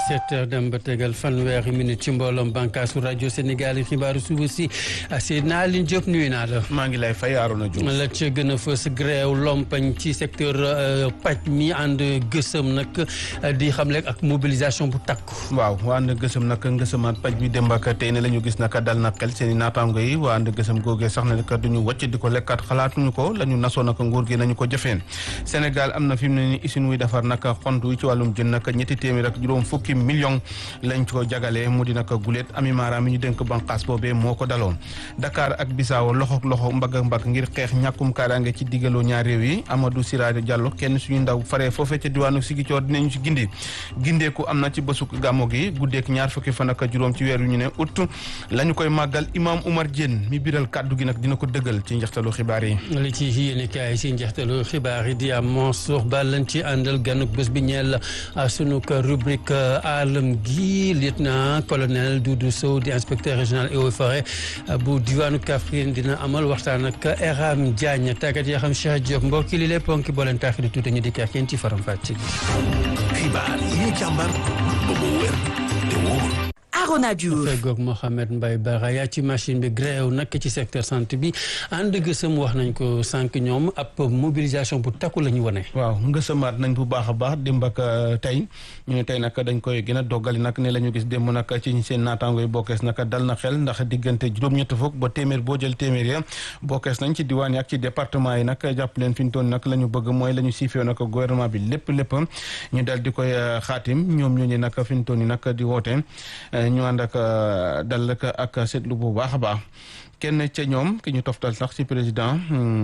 7h dem ba tegal fanweeri minute ci mbooloom bànqaasu rajo Sénégal yi xibaaru suba si Seydina Aline Diop nuyu naa la. maa ngi lay fay Arouna Diouf. la ca gën a fës grève lompañ ci secteur paj mi ànd gësëm nag di xamle ak mobilisation bu takku. waaw waa ànd gësëm nag ngësëmaat paj mi démb ak tey ne la ñu gis nag dal na xel seen i naataango yi waa ànd gësëm googee sax na nag duñu wàcc di ko lekkat xalaatuñu ko la ñu nasoon nag nguur gi nañu ko jëfeen Sénégal am na fi mu ne ni usine wuy defar nag xont wi ci wàllum jën nag ñetti téeméer ak juróom fukki million lañ ko jagalee mu di nag guléet Ami Mara mi ñu dénk banqaas boobee moo ko daloon Dakar ak Bissau loxo mbagg ak mbagg ngir xeex ñàkkum kaaraange ci diggaloo ñaar réew yi Amadou Sirade Diallo kenn suñu ndaw faree foofee ca diwaanu Sigicoor dinañu ci gindeeku am na ci bésuk gàmmo gi guddeek ñaar fukki fan ak juróom ci weer yu ñu ne août la ñu koy màggal Imam Oumar Diène mi biral kàddu gi nag dina ko dëggal ci njeextalu xibaar yi. li ci yéenekaay ci njeextalu xibaar yi di am Mansour Ba lañ ci àndal ganuk bés bi ñeel sunu rubrique alam gi lieutenant colonel Doudou Sow di inspecteur régional eaux et forêt bu diwaanu Kaffrine dina amal waxtaan ak Eram Diagne tàggat yaa xam Cheikh Diop mbokki li lépp ponki boo leen taaxi di tuuti ñu di kàr yéen ci faram fàcc gi. xibaar yi ñu càmbar ba mu wér te wóor. Arona Diouf fegoog Mohamed Mbaye Baraya ci machine bi grève nag ci secteur santé bi ànd gësëm wax nañ ko sànq ñoom ab mobilisation bu takku la ñu wane. waaw ngësëmaat nañ bu baax a baax démb ak tey ñu ne tey nag dañ koy gën a doggali nag ne la ñu gis démb nag ci seen naataango yi bokkees nag dal na xel ndax diggante juróom-ñett fukk ba téeméer boo jël téeméer ya bokkees nañ ci diwaan yi ak ci département yi nag jàpp leen fi ñu toon nag la ñu bëgg mooy la ñu siifee nag gouvernement bi lépp ñu dal di koy xaatim ñoom ñooñu nag fi ñu toon yi nag di woote ñu ànd ak dal ak seetlu bu baax a baax kenn ca ñoom ki ñu toftal sax ci président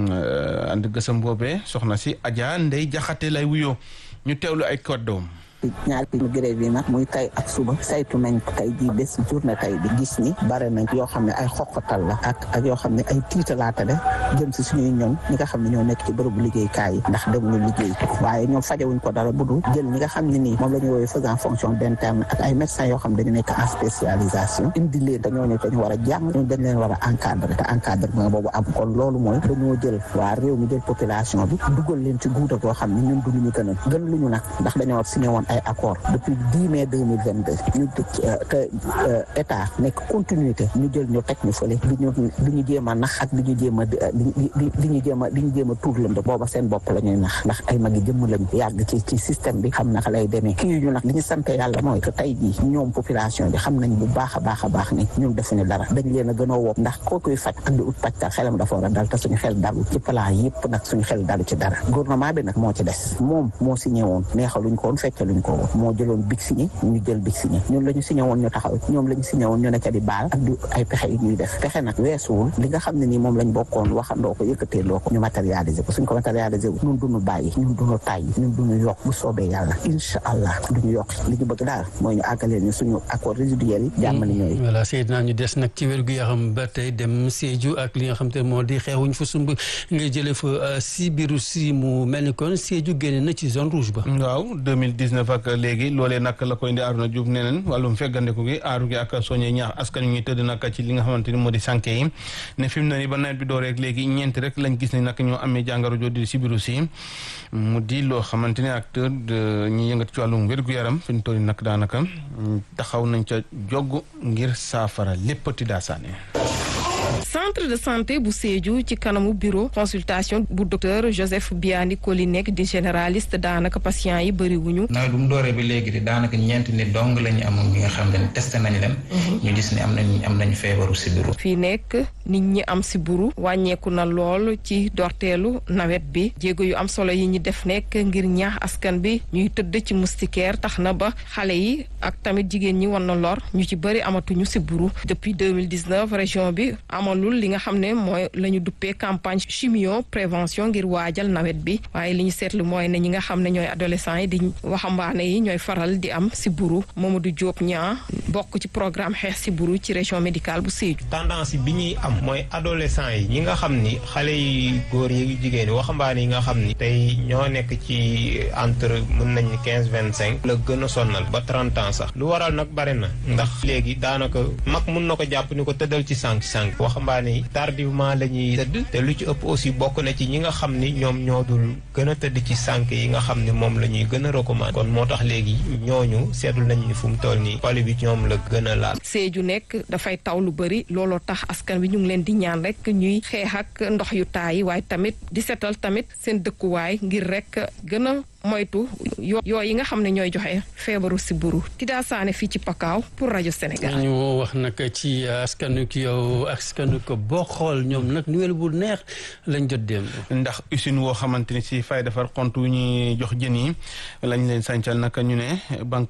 ànd gësëm boobee soxna si Adja Ndeye Jaxate lay wuyoo ñu teewlu ay kàddoom. ñaari grève yi nag muy tay ak suba saytu nañ ko tey jii bés journée tey bi gis ni bare nañ yoo xam ne ay xoqatal la ak yoo xam ne ay tiitalaata la jëm si suñuy ñoñ ñi nga xam ne ñoo nekk ci bërëbu liggéeykaay yi ndax demuñu liggéey waaye ñoom fajewuñ ko dara budul jël ñi nga xam ne nii moom la ñu woowee faisant fonction d'interne ak ay médecins yoo xam ne dañu nekk en spécialisation indi leen te ñooñu dañu war a jàng ñooñu dañ leen war a encadrer te encadrement boobu am kon loolu mooy dañoo jël waa réew mi jël population bi dugal leen ci guuta goo xam ne ñun duñu ñu gën luñu nag ndax dañoo signé woon ay accord depuis 10 mai 2022 ñu te état nekk continuité ñu jël ñu teg ñu fële di ñu jéem a nax ak di ñu jéem a tuurlante booba seen bopp la ñuy nax ndax ay magi jëmm lañu yàgg ci système bi xam naka lay demee kii ñu nag li ñu sante yàlla mooy que tey jii ñoom population bi xam nañ bu baax a baax ni ñun defuñu dara dañ leen a gën a wopp ndax koo koy faj andi ut pajtal xelam dafa war a dal te suñu xel dalu ci plan yëpp nag suñu xel dalu ci dara gouvernement bi nag moo ci des moom moo signé woon neexaluñ ko woon feccaluñ ko woon moo jëloon big signé ñu jël big signé ñun la ñu signé woon ñu taxaw ñoom la ñu signé woon ñu ne ca di baal ak di ay pexe yi ñuy def pexe nag weesuwul li nga xam ne nii moom lañ bokkoon waxandoo ko yëkkateeloo ko ñu matérialiser ko suñ ko matérialiser wu ñun duñu bàyyi ñun duñu tàyyi ñun duñu yokk bu soobee yàlla incha allah duñu yokk li ñu bëgg daal mooy ñu àggalee ñu suñu accord résiduel yi jàmm ni ñooy voilà Seydina ñu des nag ci wér-gu-yaram ba tey dem Sédhiou ak li nga xam te moo di xeexuñ fa sumb nga jëlee fa sibiru si mu mel ni kon Sédhiou génne na ci zone rouge ba waaw 2019 ak léegi loolee nag la koy indi Arouna Diouf neneen wàllum feggandeku gi aaru gi ak soññee ñaax askan wi ñuy tëdd nag ci li nga xamante ni moo di sànke yi ne fi mu ne nii ba nawet bi door rek léegi ñeenti rek lañ gis ne nag ñoo amee jàngoro joo di sibiru si mu di loo xamante ne acteur de ñi yëngat ci wàllum wér-gu-yaram fi mu toll nag daanaka taxaw nañ ca jogg ngir saafara léppati daasaane. centre de santé bu Sédhiou ci kanamu bureau consultation bu docteur Joseph Biani Koli nekk di généraliste daanaka patients yi bëriwuñu. nawet bu mu dooree bi léegi di daanaka ñeenti nit dong la ñu amoon ñi nga xam ne testé nañ leen. ñu gis ne am nañ feebaru sibiru. fii nekk nit ñi am sibiru wàññeeku na lool ci dorteelu nawet bi jéego yu am solo yi ñu def nekk ngir ñaax askan bi ñuy tëdd ci moustiquaire tax na ba xale yi ak tamit jigéen ñi wan na lor ñu ci bëri amatuñu sibiru depuis 2019 région bi amalul li nga xam ne mooy la ñu duppee campagne chimio prévention ngir waajal nawet bi waaye li ñu seetlu mooy ne ñi nga xam ne ñooy adolescents yi di waxambaane yi ñooy faral di am sibiru Mamadou Diop ñaa bokk ci programme xeex sibiru ci région médicale bu Sédhiou. tendance bi ñuy am mooy adolescents yi ñi nga xam ni xale yi góor yi jigéen yi waxambaane yi nga xam ni tey ñoo nekk ci entre mën nañ 15-25 la gën a sonnal ba 30 ans sax lu waral nag bari na ndax léegi daanaka mag mun na ko jàpp ni ko tëddal ci sànq waxambaane yi tardivement la ñuy tëdd te lu ci ëpp aussi bokk na ci ñi nga xam ni ñoom ñoo dul gën a tëdd ci sànq yi nga xam ni moom la ñuy gën a recommander kon moo tax léegi ñooñu seetlu nañ ni fu mu toll nii pali bi ñoom la gën a laal. Sédhiou nekk dafay taw lu bëri looloo tax askan wi ñu ngi leen di ñaan rek ñuy xeex ak ndox yu taay waaye tamit di setal tamit seen dëkkuwaay ngir rek gën a moytu yoo yi nga xam ne ñooy joxe feebaru sibiru. Tida Sané fii ci Pakaaw pour rajo Sénégal. ñu wax nag ci askanu ki yow askanu ko boo xool ñoom nag nouvelle bu neex lañ jot démb. ndax usine woo xamante ni si fay defar compte wu ñuy jox jën yi lañ leen sàncal naka ñu ne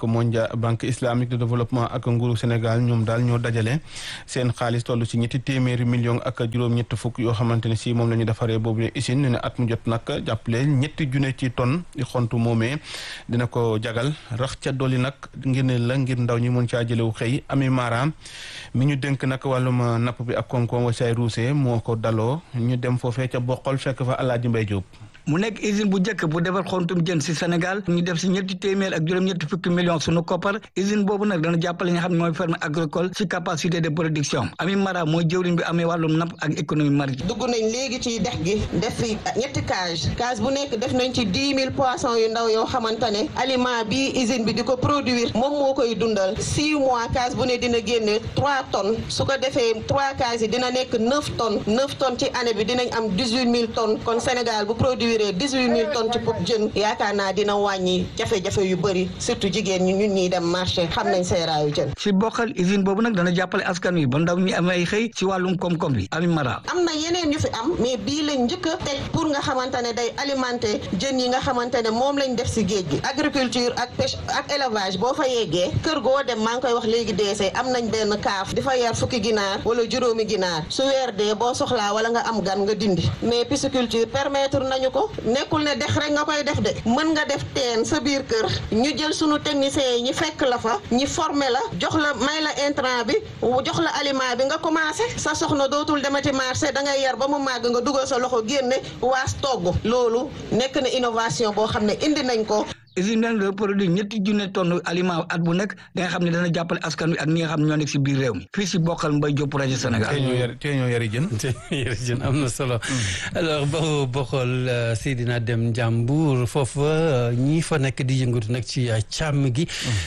banque islamique de développement ak nguuru Sénégal ñoom daal ñoo dajale seen xaalis toll ci ñetti téeméeri millions ak juróom-ñett fukk yoo xamante ne si moom la ñu defaree boobu ne usine ñu ne at mu jot nag jàppale ñetti junne ci tonne xontu moomee dina ko jagal rax ca dolli nag ngir ne la ngir ndaw ñi mën caa jëlewu xëy Ami Mara mi ñu dénk nag wàllum napp bi ak koom-koom wa say ruuse moo ko daloo ñu dem foofee ca Boqol fekk fa Alaaji Mbay Jóob mu nekk usine bu njëkk bu defar xontum jën si Sénégal ñu def si ñetti téeméer ak juróom-ñetti fukki millions sunu koppar usine boobu nag dana jàppale nga xam ne mooy ferme agricole si capacité de production Ami Mara mooy jëwriñ bi amee wàllum napp ak économie maritime. dugg nañ léegi ci dex gi def fi ñetti cage bu nekk def nañ ci 10 000 poissons yu ndaw yoo xamante ne aliment bi usine bi di ko produire moom moo koy dundal 6 mois cage bu ne dina génne 3 tonnes su ko defee 3 cages yi dina nekk 9 tonnes 9 tonnes ci année bi dinañ am 18 000 tonnes kon Sénégal bu produire 18 000 tonnes ci pop jën yaakaar naa dina wàññi jafe-jafe yu bëri surtout jigéen ñi ñun ñuy dem marché xam nañ seeraayu jën. si Boqal usine boobu nag dana jàppale askan wi ba ndaw ñi am ay xëy si wàllum koom-koom bi Ami Mara. am na yeneen yu fi am mais bii lañ njëkk a teg pour nga xamante ne day alimenter jën yi nga xamante ne moom lañ def si géej gi agriculture ak pêche ak élevage boo fa yeggee kër goo dem maa ngi koy wax léegi deesee am nañ benn kaaf di fa yar fukki ginaar wala juróomi ginaar su weer dee boo soxlaa wala nga am gan nga dindi mais pisciculture permettre nañu ko nekkul ne dex rek nga koy def de mën nga def teen sa biir kër ñu jël sunu techniciens yi ñi fekk la fa ñi former la jox la may la intrant bi jox la aliment bi nga commencé sa soxna dootul demati marché da ngay yar ba mu màgg nga dugal sa loxo génne waas togg loolu nekk na innovation boo xam ne indi nañ ko. usine bi nag produit ñetti junne tonne aliment at bu nekk da nga xam ne dana jàppale askan wi ak ñi nga xam ne ñoo nekk si biir réew mi fii si Boqal Mbay Jóob rajo Sénégal. tey ñoo yari jën. yari jën am na solo. alors Boqal Seydina Dem Njàmbur foofa ñii fa nekk di yëngatu nag ci càmm gi.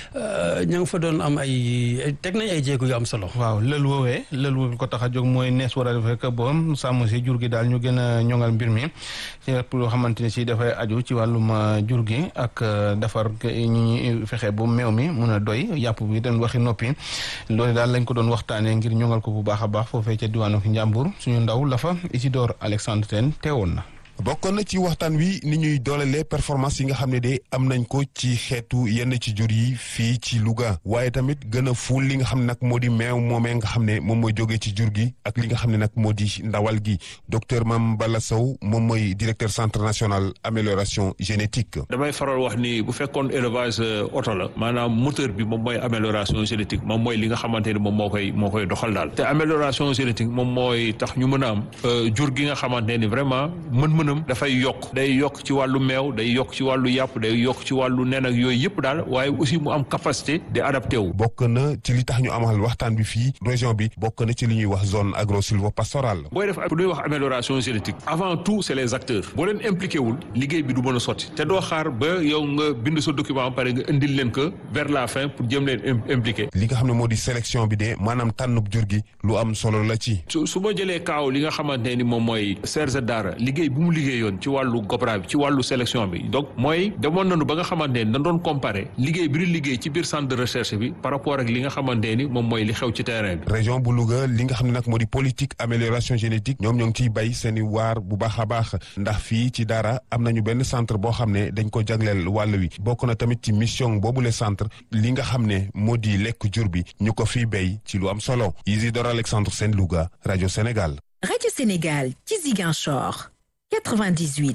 ña nga fa doon am teg nañ ay jéego yu am solo. waaw lël woowee ko tax a jóg mooy nees war a def rek boom sàmm si jur gi daal ñu gën a ñoŋal mbir mi ci lépp loo xamante ne si dafay aju ci wàllum jur gi ak. defar ñi fexe bu meew mi mun a doy yàpp bi dem waxi noppi loolu daal lañ ko doon waxtaanee ngir ñoŋal ko bu baax a baax foofee ca diwaanu Njàmbur suñu ndaw la fa Isidore Alexandre Tène teewoon na. bokkoon na ci waxtaan wi ni ñuy doolelee performance yi nga xam ne de am nañ ko ci xeetu yenn ci jur yi fii ci Louga waaye tamit gën a fuul li nga xam ne nag moo di meew moomee nga xam ne moom mooy jógee ci jur gi ak li nga xam ne nag moo di ndawal gi docteur Mame Balla Sow moom mooy directeur centre national amélioration génétique. damay faral wax ni bu fekkoon élevage oto la maanaam moteur bi moom mooy amélioration génétique moom mooy li nga xamante ni moom moo koy doxal daal te amélioration génétique moom mooy tax ñu mën a am jur gi nga xamante ni vraiment mën dafay day yokk ci wàllu meew day yokk ci wàllu yàpp day yokk ci wàllu nen ak yooyu yëpp daal waaye aussi mu am capacité de adapté wu. bokk na ci li tax ñu amal waxtaan bi fii région bi bokk na ci li ñuy wax zone agro-sylvo-pastorale. booy def lu ñuy wax amélioration génétique avant tout c'est les acteurs boo leen impliqué wul liggéey bi du mën a sotti te doo xaar ba yow nga bind sa document ba pare nga indil leen que vers la fin pour jëm leen impliqué. li nga xam ne moo di sélection bi de maanaam tànnub jur gi lu am solo la ci. su ma jëlee kaaw li nga xamante ni moom mooy Serge Dara liggéey bu mu liggéeyoon ci wàllu GOPRA bi ci wàllu sélection bi donc mooy demoon nañu ba nga xamante ni dañ doon comparer liggéey bi ñu liggéey ci biir centre de recherche bi par rapport ak li nga xamante ni moom mooy li xew ci terrain bi. région bu Louga li nga xam ne nag moo di politique amélioration génétique ñoom ñoo ngi ciy bay seen i waar bu baax a baax ndax fii ci Dara am nañu benn centre boo xam ne dañ ko jagleel wàll wi bokk na tamit ci mission boobule centre li nga xam ne moo di lekk jur bi ñu ko fii bay ci lu am solo Isidore Alexandre Sène Louga rajo Sénégal. rajo Sénégal ci Ziguinchor 98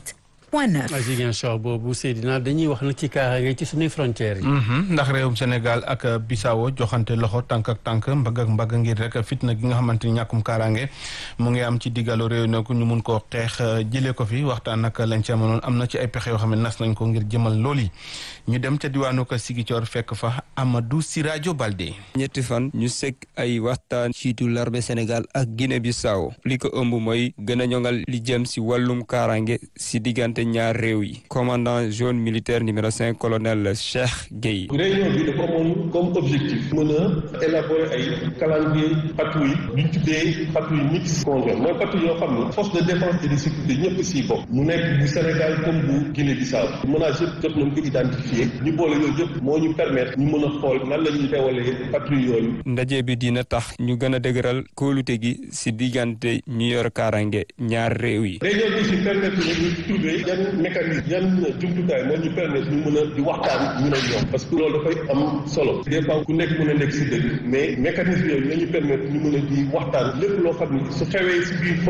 102.9. Ziguinchor boobu Seydina dañuy wax nag ci kaaraange ci suñuy frontières yi. ndax réewum Sénégal ak Bissau joxante loxo tànk ak tànk mbagg ak mbagg ngir rek fitna gi nga xamante ni ñàkkum kaaraange mu ngi am ci diggalu réew nag ñu mun koo xeex jëlee ko fi waxtaan nag lañ ci amoon am na ci ay pexe yoo xam ne nas nañ ko ngir jëmal lool yi ñu dem ca diwaanu ko Ziguinchor fekk fa Amadou Sirajo Balde. ñetti fan ñu sekk ay waxtaan ciitu l'armée Sénégal ak Guinée Bissau li ko ëmb mooy gën a ñoŋal li jëm si wàllum kaaraange si diggante ñaar réew yi. commandant zone militaire numéro 5 colonel Cheikh Gueye. réunion bi dafa amoon comme objectif mën a élaborer ay calendrier patrouille bi ñu tuddee patrouille mixte conjointe mooy patrouille yoo xam ne force de défense et de sécurité ñëpp si bokk mu nekk bu Sénégal comme bu Guinée Bissau menace yëpp jot nañ ko identifier ñu boole yooyu yëpp moo ñu permettre ñu mën a xool nan la ñuy teewalee patrouille yooyu. ndaje bi dina tax ñu gën a dëgëral kóolute gi si diggante ñu yor kaaraange ñaar réew yi. réunion bi si permettre ñu trouver yan mécanisme yan jumtukaay moo ñu permettre ñu mën a di waxtaan ñu ne ñoom parce que loolu dafay am solo des fois ku nekk mën a nekk si dëgg mais mécanisme yooyu la ñu permettre ñu mën a di waxtaan lépp loo xam ne su xewee si biir